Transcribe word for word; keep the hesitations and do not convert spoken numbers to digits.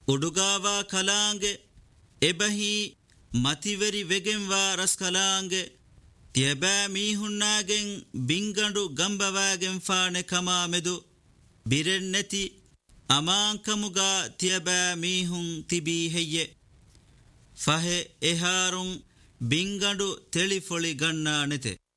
ಉಡುಗಾವಾ ಕಲಾಂಗೆ ಎಬಹಿ ಮತಿವೆರಿ ವೆಗೆಂವಾ ರಸ್ ಕಲಾಂಗೆ ತಿಯಬಾ ಮೀಹುಣ್ಣಾಗೆನ್ ಬಿಂಗಂಡು ಗಂಬವಾಗೆನ್ ಫಾಣೆ ಕಮಾ ಮೆದು ಬಿರೆನ್ನತಿ ಅಮಾಂಕಮುಗ ತಿಯಬಾ ಮೀಹುಂ ತಿಬಿ ಹೆಯ್ಯೆ ಫಹೆ ಎಹಾರುಂ ಬಿಂಗಂಡು ತಿಳಿಫೊಳಿ ಗಣ್ಣಾನೆತೆ